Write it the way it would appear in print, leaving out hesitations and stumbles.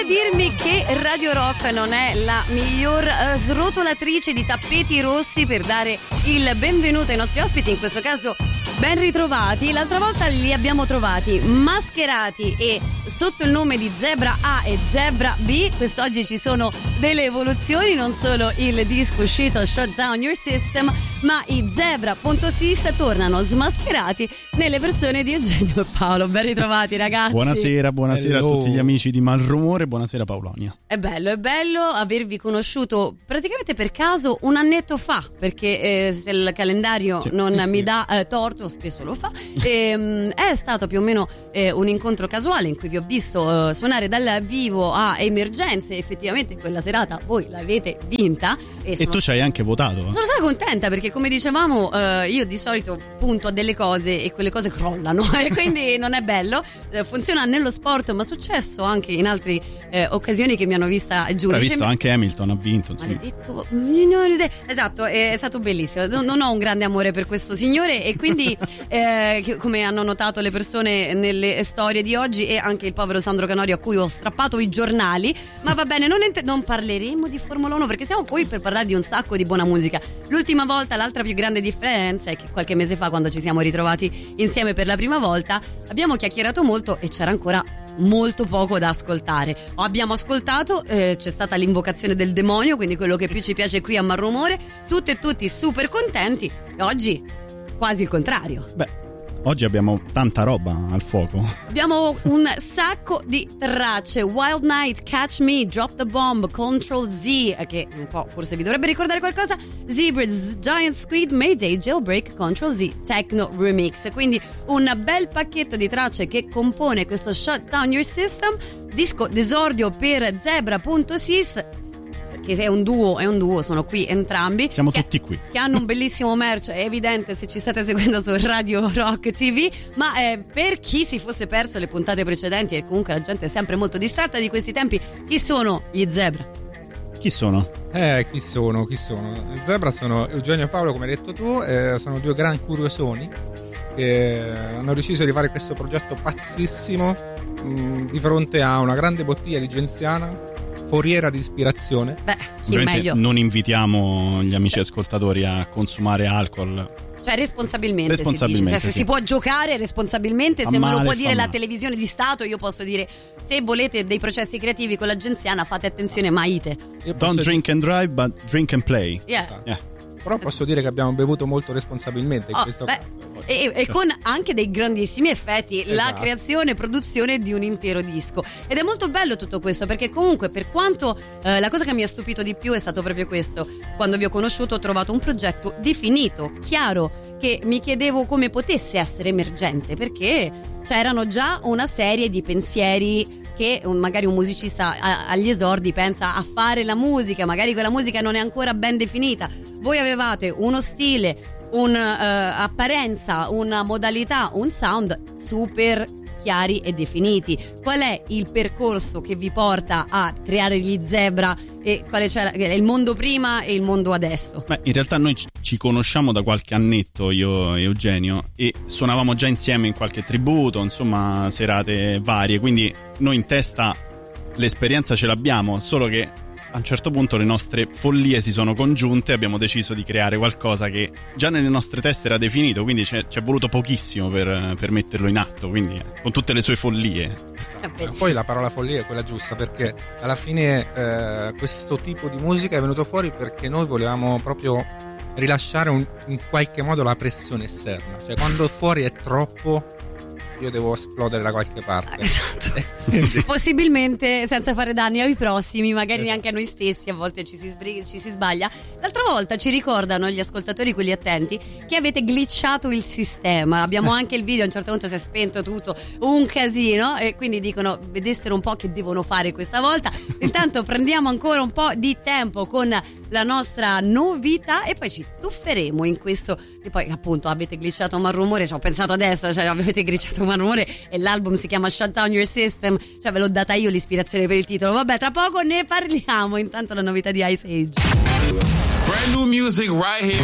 volete dirmi che Radio Rock non è la miglior srotolatrice di tappeti rossi per dare il benvenuto ai nostri ospiti, in questo caso ben ritrovati. L'altra volta li abbiamo trovati mascherati e sotto il nome di Zebra A e Zebra B. Quest'oggi ci sono delle evoluzioni, non solo il disco uscito Shut Down Your System, ma i Zebra.sis tornano smascherati nelle persone di Eugenio e Paolo. Ben ritrovati, ragazzi. Buonasera a tutti gli amici di Malrumore, buonasera Paolonia. È bello avervi conosciuto praticamente per caso un annetto fa, perché se il calendario mi dà torto, spesso lo fa. È stato più o meno un incontro casuale in cui vi ho visto suonare dal vivo a Emergenze. Effettivamente quella serata voi l'avete vinta e tu ci hai anche votato. Sono stata contenta perché, come dicevamo, io di solito punto a delle cose e quelle cose crollano e quindi non è bello. Funziona nello sport, ma è successo anche in altre occasioni che mi hanno vista giù. Hai visto anche Hamilton ha vinto, maledetto. Esatto, è stato bellissimo. Non ho un grande amore per questo signore e quindi come hanno notato le persone nelle storie di oggi, e anche il povero Sandro Canorio a cui ho strappato i giornali, ma va bene, non parleremo di Formula 1 perché siamo qui per parlare di un sacco di buona musica. L'altra più grande differenza è che qualche mese fa, quando ci siamo ritrovati insieme per la prima volta, abbiamo chiacchierato molto e c'era ancora molto poco da ascoltare. Abbiamo ascoltato, c'è stata l'invocazione del demonio, quindi quello che più ci piace qui a Malrumore, tutte e tutti super contenti, e oggi quasi il contrario. Oggi abbiamo tanta roba al fuoco. Abbiamo un sacco di tracce. Wild Night, Catch Me, Drop the Bomb, Control Z, che un po' forse vi dovrebbe ricordare qualcosa, Zebra's, Giant Squid, Mayday, Jailbreak, Control Z, Techno Remix. Quindi un bel pacchetto di tracce che compone questo Shut Down Your System, disco d'esordio per Zebra.sis, che è un duo, sono qui entrambi. Siamo tutti qui. Che hanno un bellissimo merch, è evidente se ci state seguendo su Radio Rock TV, ma per chi si fosse perso le puntate precedenti, e comunque la gente è sempre molto distratta di questi tempi, chi sono gli Zebra? Chi sono? Chi sono? Gli Zebra sono Eugenio e Paolo, come hai detto tu, sono due gran curiosoni che hanno deciso di fare questo progetto pazzissimo di fronte a una grande bottiglia di Genziana, foriera di ispirazione. Chi meglio? Non invitiamo gli amici ascoltatori a consumare alcol. Cioè responsabilmente si dice. Cioè, se si può giocare responsabilmente, se me lo può dire la televisione di Stato, io posso dire: se volete dei processi creativi con la Genziana, fate attenzione, maite. Don't drink and drive, but drink and play. Yeah. Però posso dire che abbiamo bevuto molto responsabilmente in questo caso. E con anche dei grandissimi effetti, esatto. La creazione e produzione di un intero disco. Ed è molto bello tutto questo, perché comunque, per quanto la cosa che mi ha stupito di più è stato proprio questo: quando vi ho conosciuto ho trovato un progetto definito, chiaro, che mi chiedevo come potesse essere emergente, perché c'erano già una serie di pensieri che magari un musicista agli esordi pensa a fare la musica, magari quella musica non è ancora ben definita. Voi avevate uno stile, un'apparenza, una modalità, un sound super chiari e definiti. Qual è il percorso che vi porta a creare gli Zebra e quale c'è il mondo prima e il mondo adesso? In realtà noi ci conosciamo da qualche annetto, io e Eugenio, e suonavamo già insieme in qualche tributo, insomma serate varie, quindi noi in testa l'esperienza ce l'abbiamo, solo che a un certo punto le nostre follie si sono congiunte e abbiamo deciso di creare qualcosa che già nelle nostre teste era definito, quindi ci è voluto pochissimo per metterlo in atto, quindi con tutte le sue follie. Poi la parola follia è quella giusta, perché alla fine questo tipo di musica è venuto fuori perché noi volevamo proprio rilasciare in qualche modo la pressione esterna, cioè quando fuori è troppo io devo esplodere da qualche parte. Esatto. Possibilmente senza fare danni ai prossimi, magari neanche a noi stessi, a volte ci si sbaglia. L'altra volta ci ricordano gli ascoltatori, quelli attenti, che avete glitchato il sistema. Abbiamo anche il video, a un certo punto si è spento tutto, un casino, e quindi dicono vedessero un po' che devono fare questa volta. Intanto prendiamo ancora un po' di tempo con la nostra novità e poi ci tufferemo in questo, che poi appunto avete glitchato Malrumore, ci ho pensato adesso, cioè avete glitchato Malrumore e l'album si chiama Shut Down Your System, cioè ve l'ho data io l'ispirazione per il titolo. Vabbè, tra poco ne parliamo, intanto la novità di Ice Age. Brand new music right here.